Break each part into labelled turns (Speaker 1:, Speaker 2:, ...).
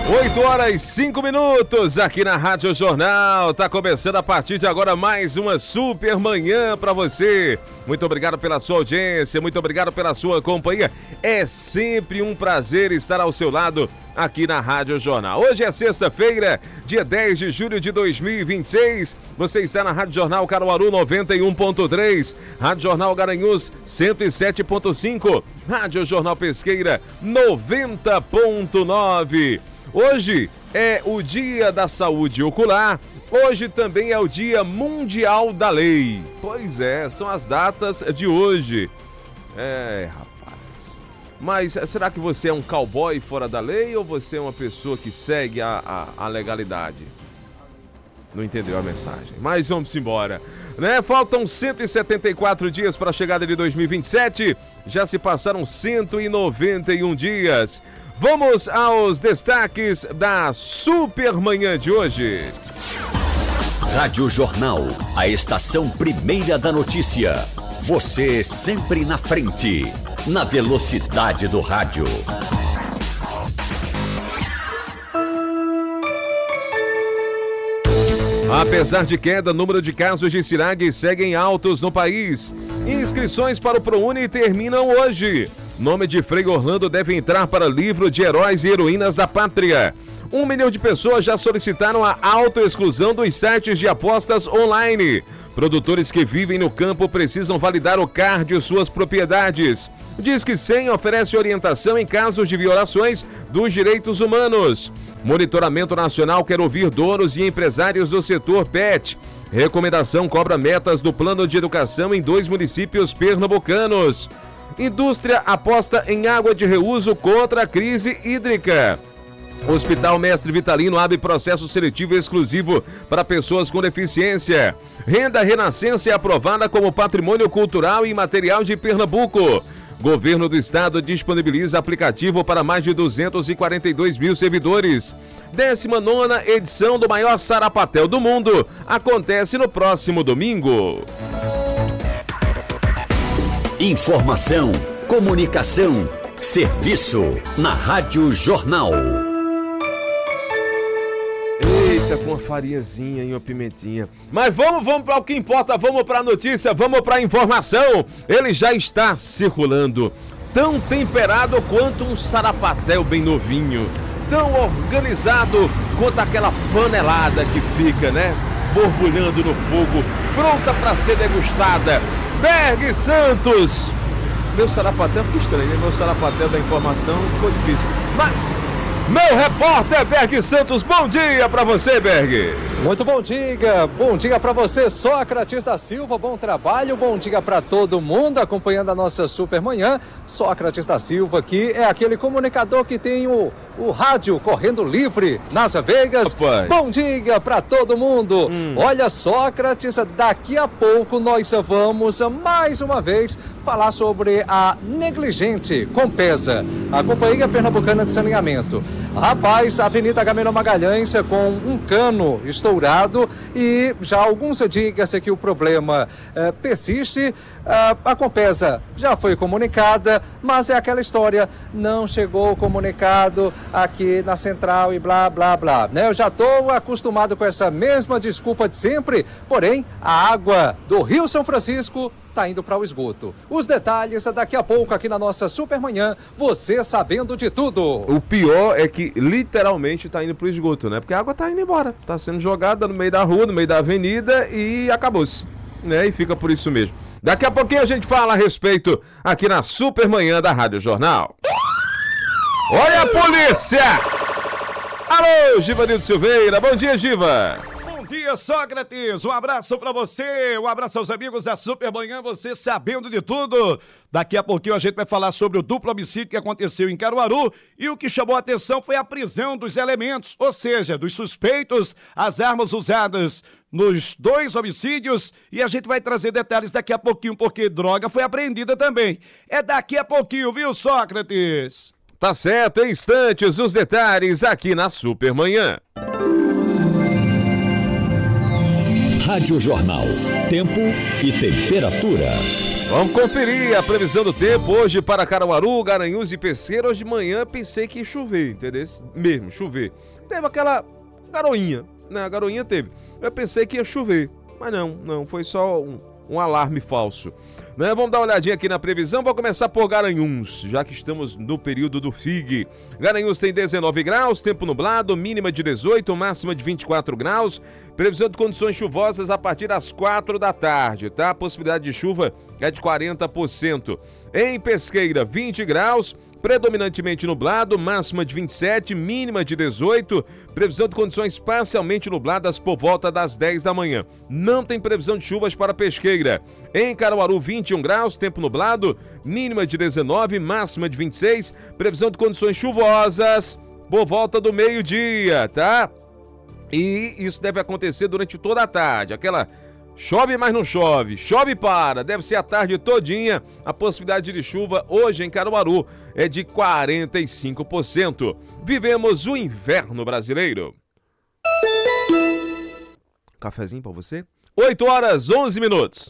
Speaker 1: 8h05 aqui na Rádio Jornal. Tá começando a partir de agora mais uma super manhã para você. Muito obrigado pela sua audiência, muito obrigado pela sua companhia. É sempre um prazer estar ao seu lado aqui na Rádio Jornal. Hoje é sexta-feira, dia 10 de julho de 2026. Você está na Rádio Jornal Caruaru 91.3, Rádio Jornal Garanhuns 107.5, Rádio Jornal Pesqueira 90.9. Hoje é o Dia da Saúde Ocular, hoje também é o Dia Mundial da Lei. Pois é, são as datas de hoje. Rapaz. Mas será que você é um cowboy fora da lei ou você é uma pessoa que segue a legalidade? Não entendeu a mensagem, mas vamos embora. Faltam 174 dias para a chegada de 2027, já se passaram 191 dias. Vamos aos destaques da Supermanhã de hoje.
Speaker 2: Rádio Jornal, a estação primeira da notícia. Você sempre na frente, na velocidade do rádio.
Speaker 1: Apesar de queda, o número de casos de CIRAG seguem altos no país. Inscrições para o ProUni terminam hoje. Nome de Frei Orlando deve entrar para livro de heróis e heroínas da pátria. 1 milhão de pessoas já solicitaram a autoexclusão dos sites de apostas online. Produtores que vivem no campo precisam validar o CAR de suas propriedades. Disque 100 oferece orientação em casos de violações dos direitos humanos. Monitoramento Nacional quer ouvir donos e empresários do setor PET. Recomendação cobra metas do plano de educação em 2 municípios pernambucanos. Indústria aposta em água de reuso contra a crise hídrica. Hospital Mestre Vitalino abre processo seletivo exclusivo para pessoas com deficiência. Renda Renascença é aprovada como patrimônio cultural e imaterial de Pernambuco. Governo do Estado disponibiliza aplicativo para mais de 242 mil servidores. 19ª edição do maior sarapatel do mundo acontece no próximo domingo.
Speaker 2: Informação, comunicação, serviço na Rádio Jornal.
Speaker 1: Eita, com uma farinhazinha e uma pimentinha. Mas vamos para o que importa, vamos para a notícia, vamos para a informação. Ele já está circulando, tão temperado quanto um sarapatel bem novinho, tão organizado quanto aquela panelada que fica, borbulhando no fogo, pronta para ser degustada. Berg Santos! Meu sarapatel ficou estranho, Meu sarapatel da informação ficou difícil. Mas, meu repórter Berg Santos, bom dia pra você, Berg!
Speaker 3: Muito bom dia pra você, Sócrates da Silva, bom trabalho, bom dia pra todo mundo acompanhando a nossa Supermanhã. Sócrates da Silva aqui é aquele comunicador que tem o rádio correndo livre nas Vegas.
Speaker 1: Rapaz.
Speaker 3: Bom dia pra todo mundo. Olha, Sócrates, daqui a pouco nós vamos mais uma vez falar sobre a Negligente Compesa, a Companhia Pernambucana de Saneamento. Rapaz, a Avenida Agamenon Magalhães com um cano estourado e já há alguns dias que o problema persiste. A Compesa já foi comunicada, mas é aquela história, não chegou o comunicado aqui na central e blá, blá, blá. Eu já estou acostumado com essa mesma desculpa de sempre, porém, a água do Rio São Francisco está indo para o esgoto. Os detalhes daqui a pouco aqui na nossa Supermanhã, você sabendo de tudo.
Speaker 1: O pior é que literalmente está indo para o esgoto, Porque a água está indo embora, está sendo jogada no meio da rua, no meio da avenida e acabou-se, E fica por isso mesmo. Daqui a pouquinho a gente fala a respeito aqui na Supermanhã da Rádio Jornal. Olha a polícia! Alô, Givanildo Silveira, bom dia, Giva!
Speaker 4: Bom dia, Sócrates, um abraço pra você, um abraço aos amigos da Supermanhã, você sabendo de tudo. Daqui a pouquinho a gente vai falar sobre o duplo homicídio que aconteceu em Caruaru e o que chamou a atenção foi a prisão dos elementos, ou seja, dos suspeitos, as armas usadas nos 2 homicídios, e a gente vai trazer detalhes daqui a pouquinho, porque droga foi apreendida também. É daqui a pouquinho, viu, Sócrates?
Speaker 1: Tá certo, em instantes, os detalhes aqui na Supermanhã.
Speaker 2: Rádio Jornal, tempo e temperatura.
Speaker 1: Vamos conferir a previsão do tempo hoje para Caruaru, Garanhuns e Pesqueira. Hoje de manhã pensei que ia chover, entendeu? Mesmo, chover. Teve aquela garoinha, né? A garoinha teve. Eu pensei que ia chover, mas não, foi só um alarme falso. Né? Vamos dar uma olhadinha aqui na previsão. Vou começar por Garanhuns, já que estamos no período do FIG. Garanhuns tem 19 graus, tempo nublado, mínima de 18, máxima de 24 graus. Previsão de condições chuvosas a partir das 4 da tarde, tá? A possibilidade de chuva é de 40%. Em Pesqueira, 20 graus, predominantemente nublado, máxima de 27, mínima de 18. Previsão de condições parcialmente nubladas por volta das 10 da manhã. Não tem previsão de chuvas para Pesqueira. Em Caruaru, 21 graus, tempo nublado, mínima de 19, máxima de 26. Previsão de condições chuvosas por volta do meio-dia, tá? E isso deve acontecer durante toda a tarde. Aquela chove, mas não chove. Chove e para. Deve ser a tarde todinha. A possibilidade de chuva hoje em Caruaru é de 45%. Vivemos o inverno brasileiro. Cafezinho pra você? 8 horas, 11 minutos.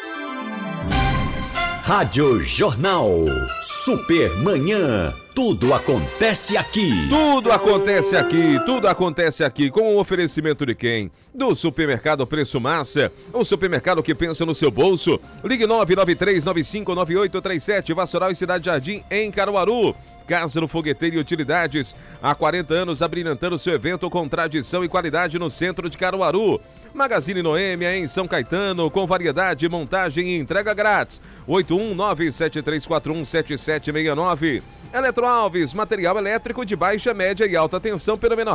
Speaker 2: Rádio Jornal. Supermanhã. Tudo acontece aqui.
Speaker 1: Tudo acontece aqui com o oferecimento de quem? Do Supermercado Preço Massa, o supermercado que pensa no seu bolso. Ligue 993959837, Vassoural e Cidade Jardim, em Caruaru. Casa no Fogueteiro e Utilidades, há 40 anos abrilhantando seu evento com tradição e qualidade no centro de Caruaru. Magazine Noêmia em São Caetano, com variedade, montagem e entrega grátis. 81973417769. Eletroalves, material elétrico de baixa, média e alta tensão pelo menor